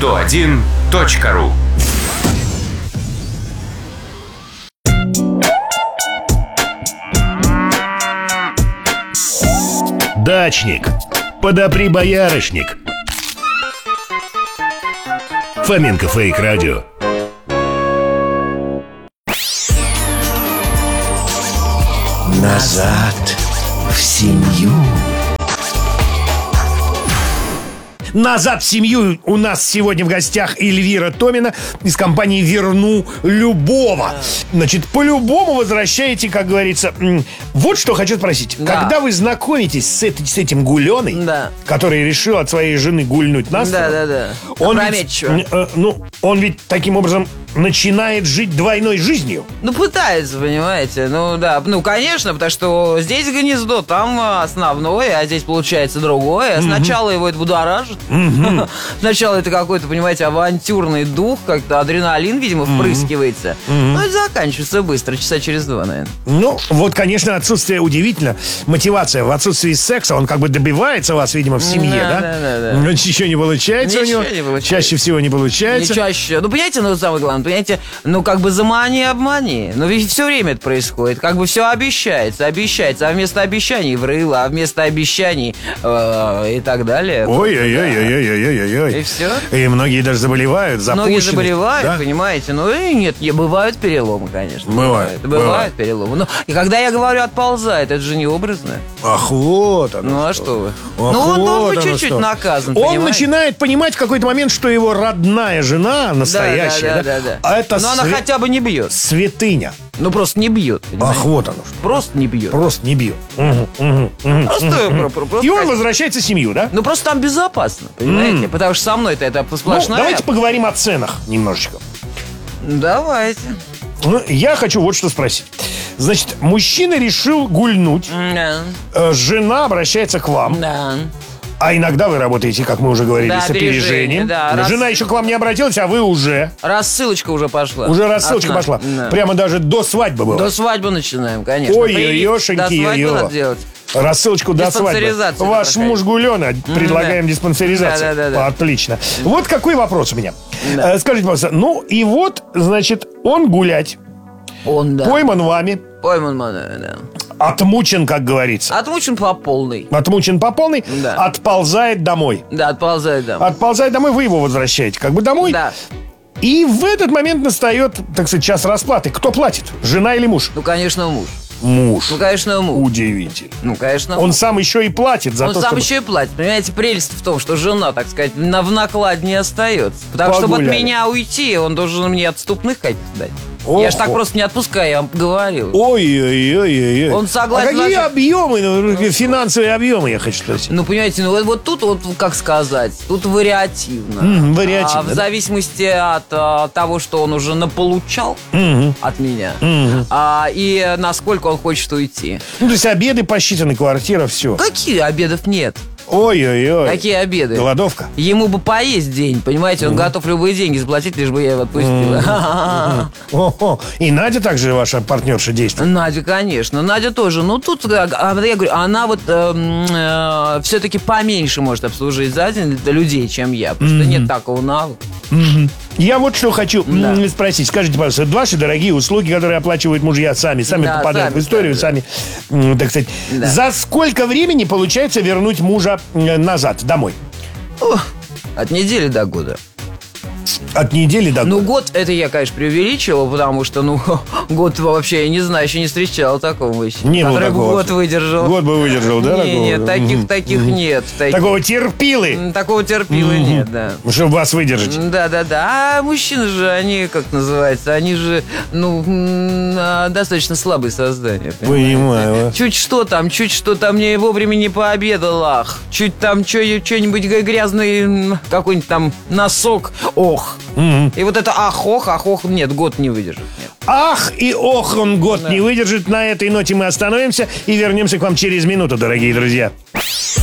101.ru. Дачник, подопри боярышник. Фоменко Фейк Радио. Назад в семью. Назад в семью. У нас сегодня в гостях Эльвира Томина из компании «Верну любого». Значит, по-любому возвращаете, как говорится. Вот что хочу спросить. Да. Когда вы знакомитесь с этим гуленой, да, который решил от своей жены гульнуть настрой, он ведь таким образом начинает жить двойной жизнью. Ну, пытается, понимаете. Ну, да, конечно, потому что здесь гнездо, там основное, а здесь получается другое. Сначала его это будоражит. Сначала это какой-то, понимаете, авантюрный дух, как-то адреналин, видимо, впрыскивается. Ну, это заканчивается быстро, часа через 2, наверное. Ну, вот, конечно, отсутствие удивительно. Мотивация в отсутствии секса, он как бы добивается вас, видимо, в семье, да? Но ничего не получается у него. Чаще всего не получается. Не чаще. Ну, понимаете, самое главное, понимаете, как бы замани, обмани. Но ведь все время это происходит. Как бы все обещается, а вместо обещаний врыло, а вместо обещаний и так далее. Ой-ой-ой-ой-ой-ой-ой. И все. И многие даже заболевают, запущены. Многие заболевают, да? Понимаете. Ну и нет, бывают переломы, конечно. Бывают переломы. Но и когда я говорю «отползает», это же не образно. Ах, вот оно. Ну а что вы? Он бы чуть-чуть наказан, он начинает понимать в какой-то момент, что его родная жена, настоящая, да. Но она хотя бы не бьет. Святыня. Ну, просто не бьет. Понимаете? Ах, вот оно что. Просто не бьет. Просто не бьет. И он возвращается в семью, да? Ну, просто там безопасно, понимаете? Потому что со мной-то это сплошная. Давайте поговорим о ценах немножечко. Давайте. Я хочу вот что спросить. Значит, мужчина решил гульнуть. Да. Жена обращается к вам. Да. А иногда вы работаете, как мы уже говорили, с опережением. Да, жена еще к вам не обратилась, а вы уже... Рассылочка уже пошла. Уже рассылочка пошла. Да. Прямо даже до свадьбы было. До свадьбы начинаем, конечно. Ой-ой-ой-шеньки-ой-ой. Рассылочку до свадьбы. Ваш муж гулёна. Предлагаем диспансеризацию. Да. Отлично. Вот какой вопрос у меня. Скажите, пожалуйста, и вот, значит, он гулять. Пойман вами. Да. Отмучен, как говорится. Отмучен по полной. Да. Отползает домой. Да, отползает домой. Вы его возвращаете как бы домой. Да. И в этот момент настает, так сказать, час расплаты. Кто платит? Жена или муж? Ну, конечно, муж. Муж. Конечно, муж. Удивительно. Конечно. Он сам еще и платит за то, Он сам еще и платит. Понимаете, прелесть в том, что жена, так сказать, в наклад не остается. Потому что, чтобы от меня уйти, он должен мне отступных хотеть дать. Я ж так просто не отпускаю, я вам говорил. Ой-ой-ой-ой. Он согласен. А какие объемы, финансовые объемы, я хочу спросить? Ну, понимаете, вот тут, как сказать, тут вариативно. Вариативно. В зависимости от того, что он уже наполучал от меня, и насколько он хочет уйти. Ну, то есть обеды посчитаны, квартира, все. Какие обедов нет? Ой-ой-ой. Какие обеды? Голодовка. Ему бы поесть день, понимаете? Он готов любые деньги заплатить, лишь бы я его отпустила. И Надя также ваша партнерша действует? Надя, конечно. Надя тоже. Ну, тут, я говорю, она вот все-таки поменьше может обслужить за день людей, чем я. Потому что нет такого навыка. Я вот что хочу спросить. Скажите, пожалуйста, ваши дорогие услуги, которые оплачивают мужья сами попадают в историю, сами, так сказать. За сколько времени получается вернуть мужа назад, домой? От недели до года. От недели до года? Ну, год, это я, конечно, преувеличивал, потому что, год вообще, я не знаю, еще не встречал такого мужчины. Не было такого. Год выдержал. Год бы выдержал, да? Нет, таких нет. Такого терпилы? Такого терпилы нет, да. Чтобы вас выдержать. Да. А мужчины же, они, как называется, они же, достаточно слабые создания. Понимаю. Чуть что там не вовремя не пообедал, ах. Чуть там что-нибудь грязный, какой-нибудь там носок, ох. И вот это ох, нет, год не выдержит. Нет. Ах и ох, он год не выдержит. На этой ноте мы остановимся и вернемся к вам через минуту, дорогие друзья.